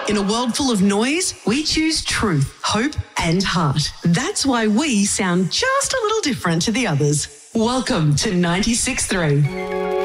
In a world full of noise, we choose truth, hope, and heart. That's why we sound just a little different to the others. Welcome to 96.3.